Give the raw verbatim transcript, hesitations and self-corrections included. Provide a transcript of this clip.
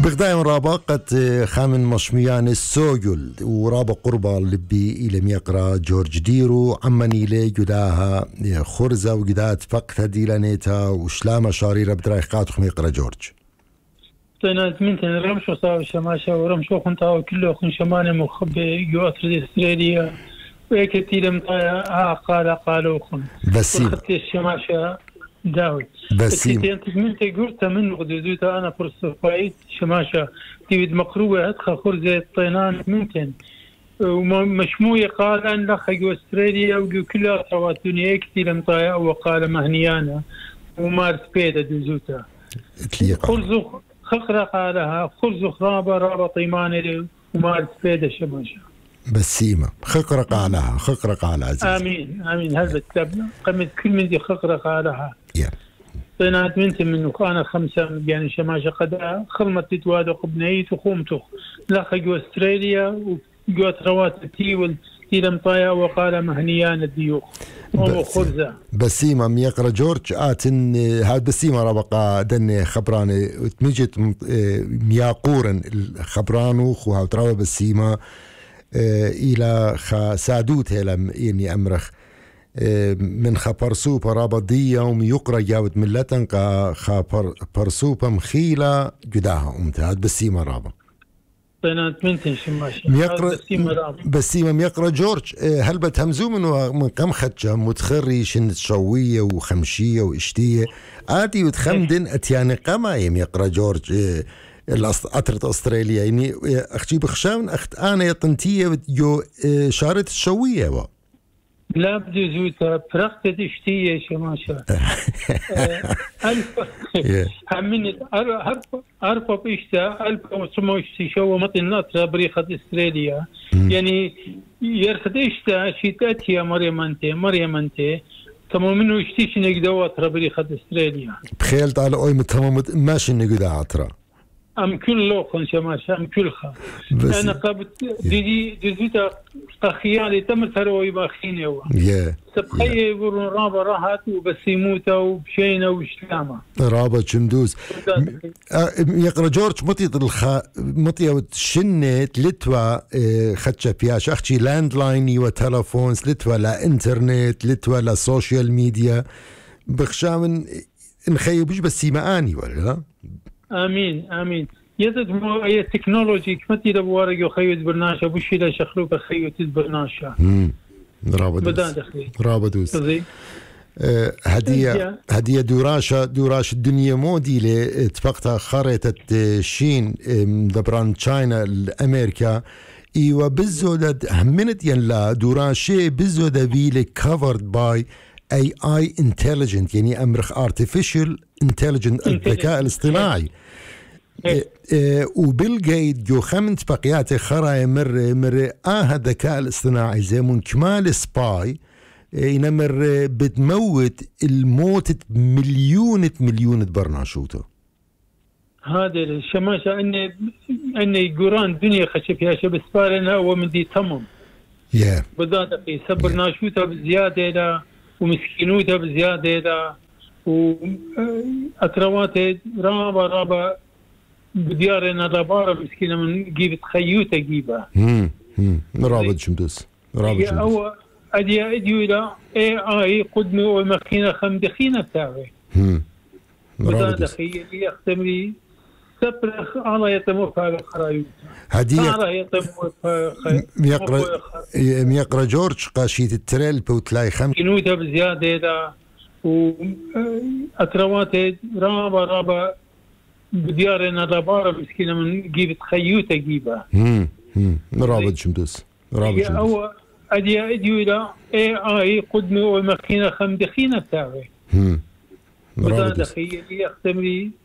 بغداي رابا قد خامن مشميان السوجل ورابا قربا لبي إلى ميقرا جورج ديرو عمني لي جداها خرزة وجدات فقط ديلانيتا وشلامة شاريرة بدراي قاتخ ميقرا جورج تنات من تن رمشو صار شماشة ورمشو خنتا كله خن شمانة مخبي جواتر استراليا ويكتير مطايا قال قالوا خن بسيم وخدت الشماشة داوي بسيم انت من قلت من غدوتا انا فرصه فايت شماشه تيد مقروه ادخل خرزه الطينان ممكن ومشمويه قال ان لخي استراليا وكلها سوات دنيا كثير مطايا وقال مهنيانا ومارس بيدا دوزوتا خرزو خقرة قالها خرزو خرابه رابا طيمانه ومارس بيدا شماشه بسيمة خقرق علىها خقرق على عزيز آمين آمين هذا التبنى قمت كل من دي خقرق علىها yeah. طينات منت منه أنا خمسة يعني شماشة قد خرمت تتوادق بنيت وخومتخ لخ جو استراليا وجو تروات تيول تيلم طايا وقال مهنيان الديوخ وخرزة بسيمة ميقرا جورج آتن هاد بسيمة ربقا دن خبراني وتمجت مياقورن الخبرانو خوها وتراوى بسيمة إلى خا سادوت هلم يعني أمرخ من خا برسوبة رابضية وميقرا جاوت ملتن قا خا برسوبة مخيلة جداها أمتهاد بسيمة رابا بنات منتن شماشي ميقرا بسيمة ميقرا جورج هل بتهمزو منه من كم خدشة متخري شنت شوية وخمشية وإشتية آتي وتخمدن أتياني قما يقرا جورج الأطرة أستراليا يعني أختي بخشاون أخت أنا يطنتية جو شارة الشوية و لا بدي زوتا فرقت اشتية شماشة ألف همين أرفع أرفع بيشتا ألف وسمو اشتي شو مطي ناطرة بريخة أستراليا يعني يرخد اشتا شيتاتيا مريم أنتي مريم أنتي تمام منه اشتيش نقدوات بريخة أستراليا بخيلت على أوي متمام ماشي نقدا عطرة أم كل لوخن شماشة أم كل خا أنا قبت دي دي زوتا خيالي تم تروي باخيني هو يا سبخيه يقولون رابا راحت وبسيموتا وبشينا وشلامة رابا شمدوز يقرا جورج مطي الخا مطي شنت لتوا خدشة بياش أختي لاند لايني وتلفونز لتوا لا إنترنت لتوا لا سوشيال ميديا بخشامن نخيبوش بسيمة آني ولا لا آمين آمين يزد مو أي تكنولوجي كمتي لبوارق وخيوت برناشا بوشي لا شخلوك خيوت برناشا امم رابط بدان دخلي رابطوس آه هدية هدية دوراشة دوراش الدنيا مودي لي اتفقتها خريطة شين دبران تشاينا الأمريكا ايوا بزودة همنت ينلا دوراشي بزودة بيلي covered by اي اي intelligent يعني امرخ artificial intelligent الذكاء الاصطناعي إيه إيه وبيل جيت جو خمنت بقيات خراي مر مر اه الذكاء الاصطناعي زي من كمال سباي ينمر بتموت الموت مليون مليون برناشوته هذا الشماشة اني اني قران دنيا خشب يا شب سبارنا ومن دي تمام يا yeah. بدات في صبر ناشوته بزياده لا ومسكينوته بزياده لا وأتروات رابا رابا بديارنا رابا مسكينة من جيبت خيوتة جيبها. هم هم رابط شمدوس رابط شمدوس. أو أدي أدي إلى إيه آي قدمي ومخينة خمدخينة تاعي. هم رابط. بدأ خي يختم لي سبرخ على يتموت على خرايوت. هدية. على يتموت خي. ميقرأ ميقرأ جورج قاشيت التريل بوتلاي خم. مسكينوته بزيادة دا. وأتروات رابا رابا بديارنا رابا مسكينة من جيبت خيوتة جيبها. هم هم رابط شمدوس رابط شمدوس. أو أدي أدي إلى إيه آي قدمي ومخينة خمدخينة تاعي. هم رابط. بدأ خي يختم لي